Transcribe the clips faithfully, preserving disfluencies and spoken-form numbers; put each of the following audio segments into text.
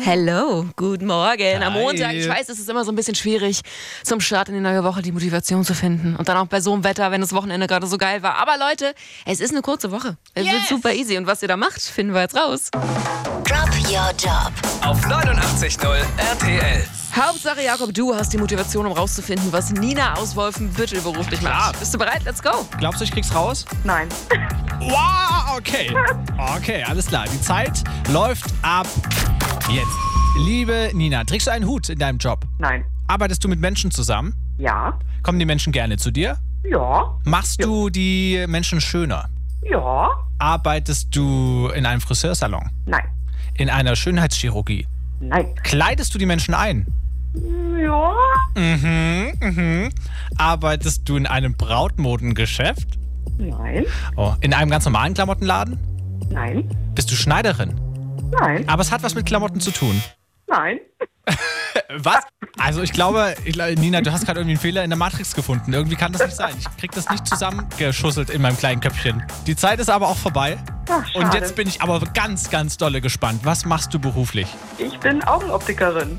Hello, guten Morgen. Am Hi. Montag, ich weiß, es ist immer so ein bisschen schwierig, zum Start in die neue Woche die Motivation zu finden. Und dann auch bei so einem Wetter, wenn das Wochenende gerade so geil war. Aber Leute, es ist eine kurze Woche. Es Yes. wird super easy. Und was ihr da macht, finden wir jetzt raus. Drop Your Job. Auf neunundachtzig Komma null R T L. Hauptsache, Jakob, du hast die Motivation, um rauszufinden, was Nina aus Wolfenbüttel beruflich macht. Klar. Bist du bereit? Let's go. Glaubst du, ich krieg's raus? Nein. Wow, okay. Okay, alles klar. Die Zeit läuft ab jetzt. Liebe Nina, trägst du einen Hut in deinem Job? Nein. Arbeitest du mit Menschen zusammen? Ja. Kommen die Menschen gerne zu dir? Ja. Machst du die Menschen schöner? Ja. Arbeitest du in einem Friseursalon? Nein. In einer Schönheitschirurgie? Nein. Kleidest du die Menschen ein? Ja. Mhm, mhm. Arbeitest du in einem Brautmodengeschäft? Nein. Oh, in einem ganz normalen Klamottenladen? Nein. Bist du Schneiderin? Nein. Aber es hat was mit Klamotten zu tun. Nein. Was? Also ich glaube, ich, glaube, Nina, du hast gerade irgendwie einen Fehler in der Matrix gefunden. Irgendwie kann das nicht sein. Ich krieg das nicht zusammengeschusselt in meinem kleinen Köpfchen. Die Zeit ist aber auch vorbei. Ach, schade. Und jetzt bin ich aber ganz, ganz dolle gespannt. Was machst du beruflich? Ich bin Augenoptikerin.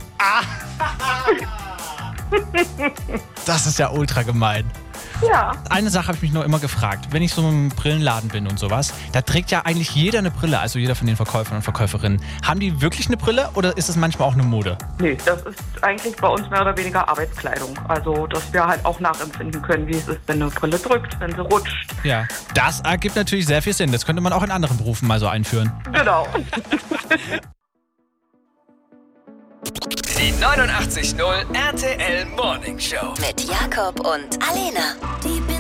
Das ist ja ultra gemein. Ja. Eine Sache habe ich mich noch immer gefragt. Wenn ich so im Brillenladen bin und sowas, da trägt ja eigentlich jeder eine Brille, also jeder von den Verkäufern und Verkäuferinnen. Haben die wirklich eine Brille oder ist es manchmal auch eine Mode? Nee, das ist eigentlich bei uns mehr oder weniger Arbeitskleidung. Also, dass wir halt auch nachempfinden können, wie es ist, wenn eine Brille drückt, wenn sie rutscht. Ja. Das ergibt natürlich sehr viel Sinn. Das könnte man auch in anderen Berufen mal so einführen. Genau. Die neunundachtzig Komma null R T L Morning Show. Mit Jakob und Alena. Die